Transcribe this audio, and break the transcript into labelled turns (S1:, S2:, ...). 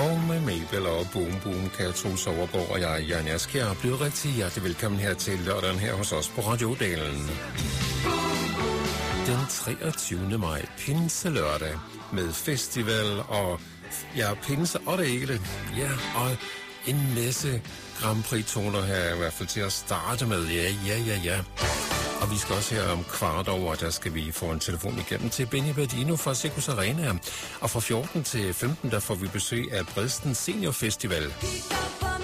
S1: Og med Mabel og Boom Boom kan Troels Overgaard og jeg, Jan Askjær, blive rigtig hjertelig velkommen her til lørdagen her hos os på Radio Dalen. Den 23. maj, pinselørdag, med festival og pinse og det hele. Ja, og en masse Grand Prix-toner her, i hvert fald til at starte med. Ja. Og vi skal også her om kvart over, der skal vi få en telefon igennem til Benny Bardino fra Circus Arena. Og fra 14 til 15, der får vi besøg af Bredsten Senior Festival.